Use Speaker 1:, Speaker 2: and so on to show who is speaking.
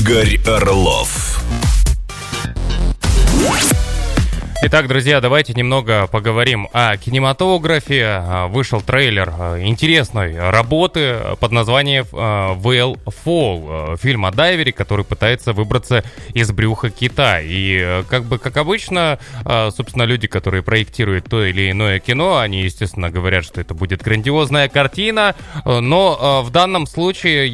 Speaker 1: Игорь Орлов.
Speaker 2: Итак, друзья, давайте немного поговорим о кинематографе. Вышел трейлер интересной работы под названием Whale Fall. Фильм о дайвере, который пытается выбраться из брюха кита. И как обычно, собственно, люди, которые проектируют то или иное кино, они, естественно, говорят, что это будет грандиозная картина. Но в данном случае